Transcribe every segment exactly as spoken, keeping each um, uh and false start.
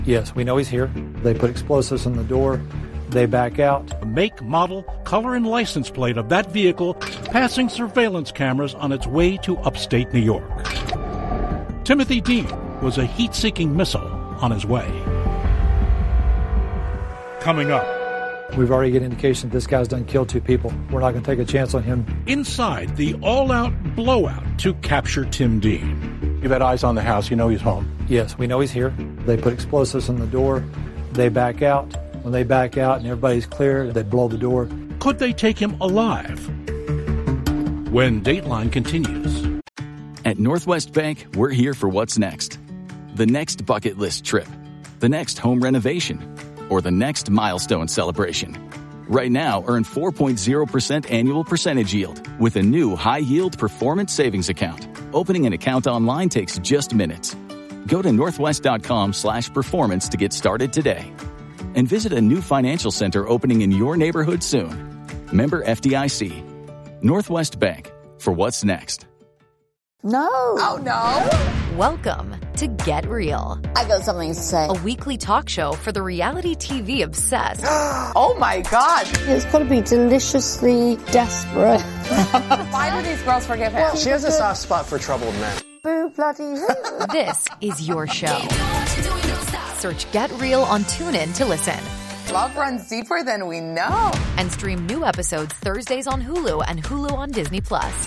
Yes, we know he's here. They put explosives in the door. They back out. The make, model, color, and license plate of that vehicle passing surveillance cameras on its way to upstate New York. Timothy Dean was a heat-seeking missile on his way. Coming up. We've already got indication that this guy's done killed two people. We're not going to take a chance on him. Inside the all-out blowout to capture Tim Dean. You've had eyes on the house. You know he's home. Yes, we know he's here. They put explosives in the door. They back out. When they back out and everybody's clear, they blow the door. Could they take him alive? When Dateline continues. At Northwest Bank, we're here for what's next. The next bucket list trip. The next home renovation. Or the next milestone celebration. Right now, earn four point zero percent annual percentage yield with a new high-yield performance savings account. Opening an account online takes just minutes. Go to northwest.com slash performance to get started today. And visit a new financial center opening in your neighborhood soon. Member F D I C. Northwest Bank. For what's next. No. Oh, no. Welcome to Get Real. I got something to say. A weekly talk show for the reality T V obsessed. Oh, my God. It's got to be deliciously desperate. Why do these girls forgive him? Well, she has a soft spot for troubled men. Boo bloody hoo. This is your show. Search Get Real on TuneIn to listen. Love runs deeper than we know. And stream new episodes Thursdays on Hulu and Hulu on Disney Plus.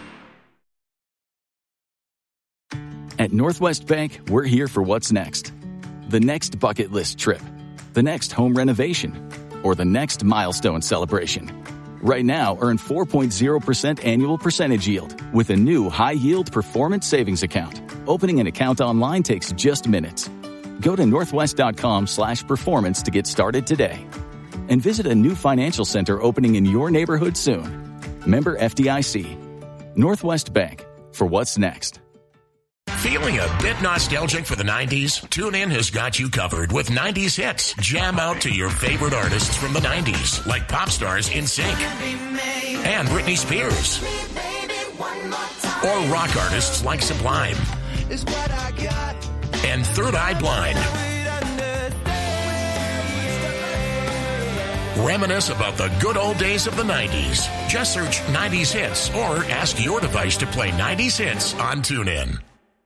At Northwest Bank, we're here for what's next. The next bucket list trip. The next home renovation. Or the next milestone celebration. Right now, earn four point zero percent annual percentage yield with a new high-yield performance savings account. Opening an account online takes just minutes. Go to northwest.com slash performance to get started today. And visit a new financial center opening in your neighborhood soon. Member F D I C. Northwest Bank. For what's next. Feeling a bit nostalgic for the nineties? TuneIn has got you covered with nineties hits. Jam out to your favorite artists from the nineties, like pop stars NSYNC and Britney Spears. Or rock artists like Sublime and Third Eye Blind. Reminisce about the good old days of the nineties. Just search nineties hits or ask your device to play nineties hits on TuneIn.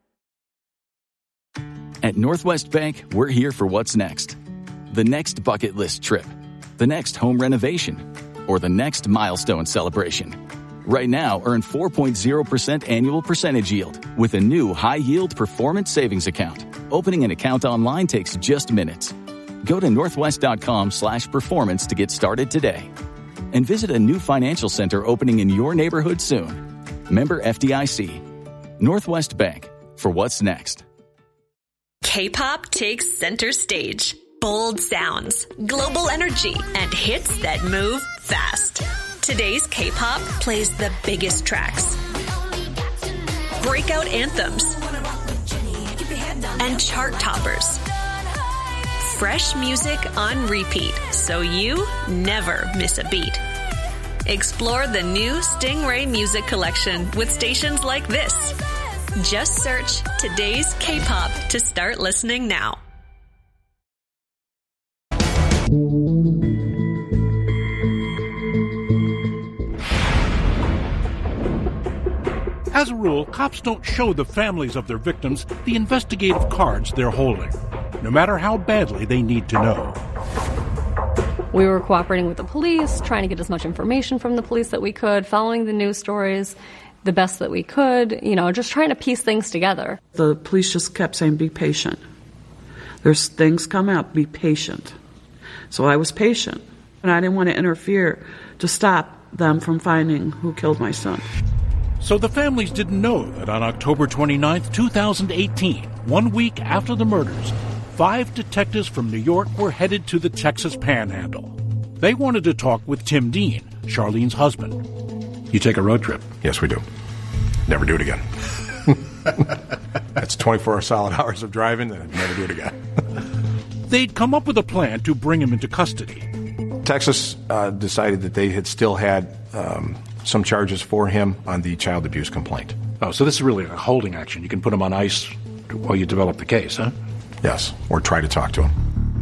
At Northwest Bank, we're here for what's next. The next bucket list trip. The next home renovation. Or the next milestone celebration. Right now, earn four point zero percent annual percentage yield with a new high-yield performance savings account. Opening an account online takes just minutes. Go to northwest.com slash performance to get started today. And visit a new financial center opening in your neighborhood soon. Member F D I C. Northwest Bank. For what's next. K-pop takes center stage. Bold sounds, global energy, and hits that move fast. Today's K-pop plays the biggest tracks, breakout anthems, and chart toppers. Fresh music on repeat, so you never miss a beat. Explore the new Stingray Music Collection with stations like this. Just search Today's K-pop to start listening now. As a rule, cops don't show the families of their victims the investigative cards they're holding, no matter how badly they need to know. We were cooperating with the police, trying to get as much information from the police that we could, following the news stories the best that we could, you know, just trying to piece things together. The police just kept saying, be patient. There's things coming up, be patient. So I was patient, and I didn't want to interfere to stop them from finding who killed my son. So the families didn't know that on October twenty-ninth, twenty eighteen, one week after the murders, five detectives from New York were headed to the Texas Panhandle. They wanted to talk with Tim Dean, Charlene's husband. You take a road trip? Yes, we do. Never do it again. That's twenty-four solid hours of driving, and I'd never do it again. They'd come up with a plan to bring him into custody. Texas uh, decided that they had still had um, some charges for him on the child abuse complaint. Oh, so this is really a holding action. You can put him on ice while you develop the case, huh? Yes, or try to talk to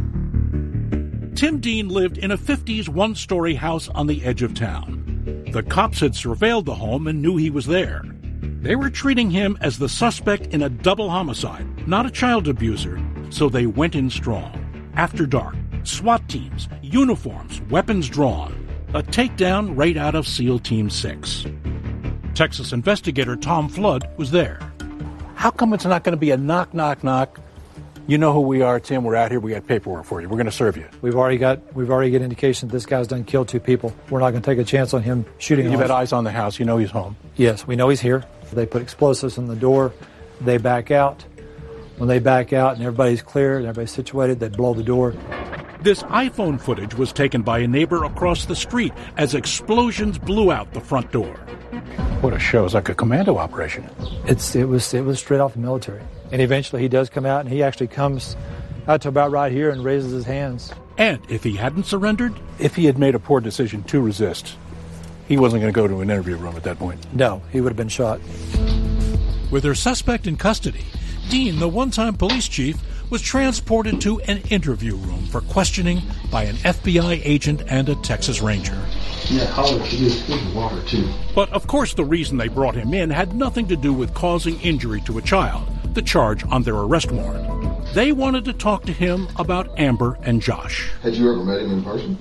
him. Tim Dean lived in a fifties one-story house on the edge of town. The cops had surveilled the home and knew he was there. They were treating him as the suspect in a double homicide, not a child abuser, so they went in strong. After dark, SWAT teams, uniforms, weapons drawn. A takedown right out of SEAL Team six. Texas investigator Tom Flood was there. How come it's not going to be a knock, knock, knock? You know who we are, Tim. We're out here. We got paperwork for you. We're going to serve you. We've already got we've already got indication that this guy's done killed two people. We're not going to take a chance on him shooting. You've had eyes on the house. You know he's home. Yes, we know he's here. They put explosives in the door. They back out. When they back out and everybody's clear and everybody's situated, they blow the door. This iPhone footage was taken by a neighbor across the street as explosions blew out the front door. What a show. It's like a commando operation. It's it was it was straight off the military. And eventually he does come out, and he actually comes out to about right here and raises his hands. And if he hadn't surrendered? If he had made a poor decision to resist, he wasn't going to go to an interview room at that point. No, he would have been shot. With their suspect in custody, Dean, the one-time police chief, was transported to an interview room for questioning by an F B I agent and a Texas Ranger. Yeah, holler, she is good water, too. But, of course, the reason they brought him in had nothing to do with causing injury to a child, the charge on their arrest warrant. They wanted to talk to him about Amber and Josh. Had you ever met him in person?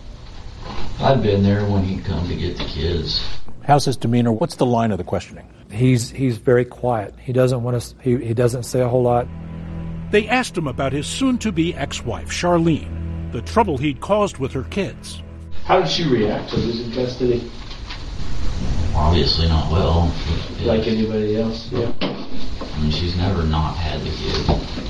I'd been there when he'd come to get the kids. How's his demeanor? What's the line of the questioning? He's he's very quiet. He doesn't want to. He, he doesn't say a whole lot. They asked him about his soon-to-be ex-wife, Charlene, the trouble he'd caused with her kids. How did she react to losing custody? Obviously not well. Like anybody else? Yeah. I mean, she's never not had the kids.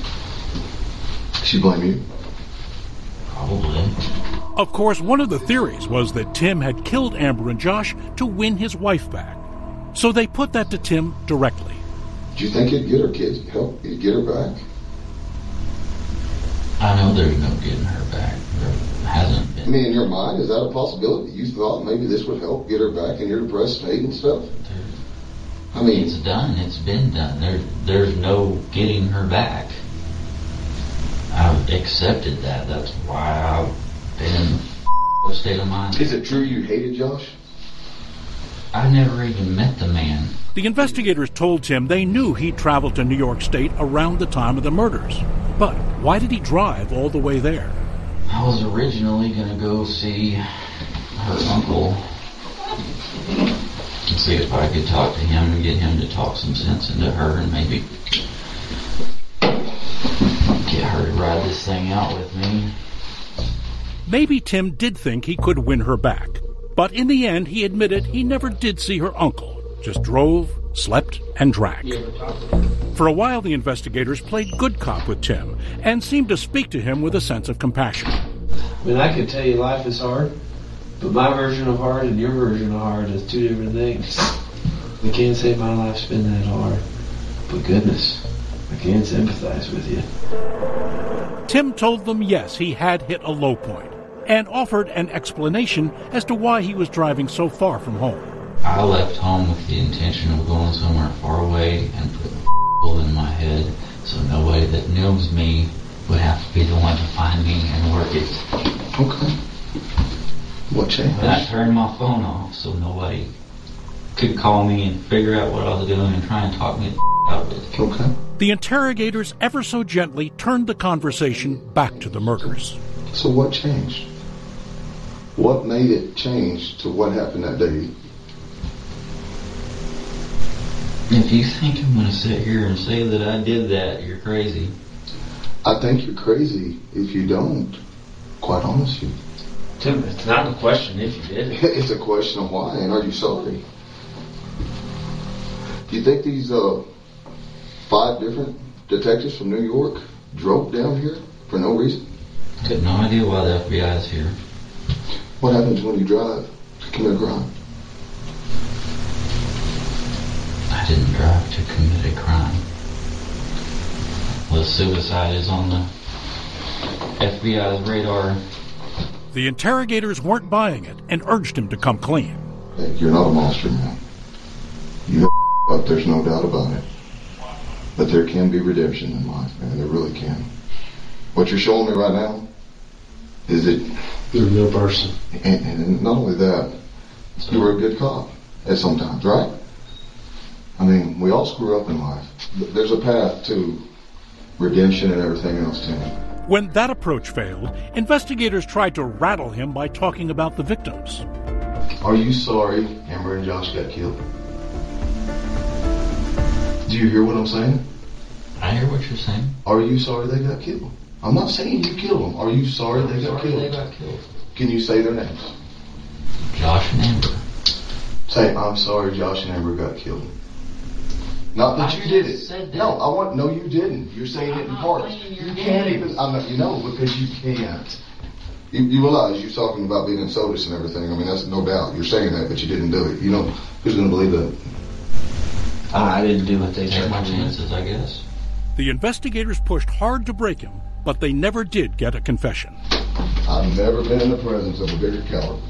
She blame you? Probably. Of course, one of the theories was that Tim had killed Amber and Josh to win his wife back. So they put that to Tim directly. Do you think he'd get her kids, help he'd get her back? I know there's no getting her back. There hasn't been. I mean, in your mind, is that a possibility? You thought maybe this would help get her back in your depressed state and stuff? I mean, it's done. It's been done. There, there's no getting her back. I've accepted that. That's why I've been in the state of mind. Is it true you hated Josh? I never even met the man. The investigators told Tim they knew he'd traveled to New York State around the time of the murders. But why did he drive all the way there? I was originally going to go see her uncle and see if I could talk to him and get him to talk some sense into her and maybe get her to ride this thing out with me. Maybe Tim did think he could win her back. But in the end, he admitted he never did see her uncle, just drove, slept, and drank. For a while, the investigators played good cop with Tim and seemed to speak to him with a sense of compassion. I mean, I could tell you life is hard, but my version of hard and your version of hard is two different things. I can't say my life's been that hard, but goodness, I can sympathize with you. Tim told them yes, he had hit a low point, and offered an explanation as to why he was driving so far from home. I left home with the intention of going somewhere far away and putting a in my head so nobody that knows me would have to be the one to find me and work it. Okay. What changed? But I turned my phone off so nobody could call me and figure out what I was doing and try and talk me out of it. Okay. The interrogators ever so gently turned the conversation back to the murders. So what changed? What made it change to what happened that day? If you think I'm going to sit here and say that I did that, you're crazy. I think you're crazy if you don't, quite honestly. Tim, it's not a question if you did it. It's a question of why, and are you sorry? Do you think these uh, five different detectives from New York drove down here for no reason? I have no idea why the F B I is here. What happens when you drive to commit a crime? I didn't drive to commit a crime. Well, suicide is on the F B I's radar. The interrogators weren't buying it and urged him to come clean. Hey, you're not a monster, man. You up, there's no doubt about it. But there can be redemption in life, man. There really can. What you're showing me right now is that you're a real person. And, and not only that, you were a good cop at some times, right? I mean, we all screw up in life. There's a path to redemption and everything else, Tim. When that approach failed, investigators tried to rattle him by talking about the victims. Are you sorry Amber and Josh got killed? Do you hear what I'm saying? I hear what you're saying. Are you sorry they got killed? I'm not saying you killed them. Are you sorry they got sorry killed? They got killed. Can you say their names? Josh and Amber. Say, I'm sorry Josh and Amber got killed. Not that I you did it. Said that. No, I want. No, you didn't. You're saying I'm it in parts. You can't even. I'm not. You know, because you can't. You, you realize you're talking about being in SOTUS and everything. I mean, that's no doubt. You're saying that, but you didn't do it. You know, who's going to believe that? I didn't do what they Take said. my chances, I guess. The investigators pushed hard to break him, but they never did get a confession. I've never been in the presence of a bigger coward.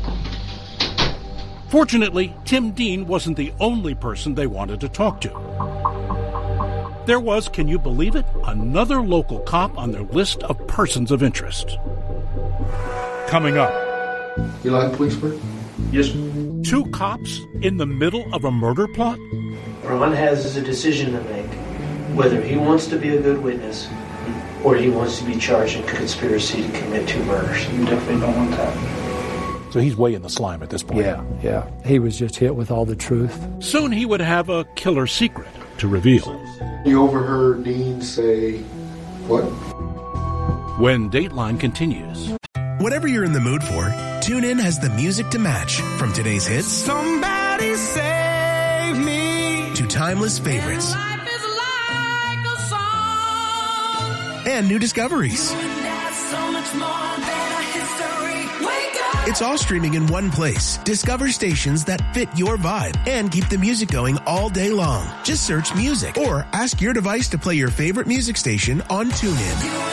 Fortunately, Tim Dean wasn't the only person they wanted to talk to. There was, can you believe it, another local cop on their list of persons of interest. Coming up. You like police work? Yes. Two cops in the middle of a murder plot? Ron has a decision to make, whether he wants to be a good witness or he wants to be charged in conspiracy to commit two murders. You definitely don't want that. So he's way in the slime at this point. Yeah, yeah. He was just hit with all the truth. Soon he would have a killer secret to reveal. You overheard Dean say, what? When Dateline continues. Whatever you're in the mood for, TuneIn has the music to match. From today's hits, Somebody save me, to timeless favorites. And life is like a song. And new discoveries. So much more than a history. Wake up. It's all streaming in one place. Discover stations that fit your vibe and keep the music going all day long. Just search music or ask your device to play your favorite music station on TuneIn.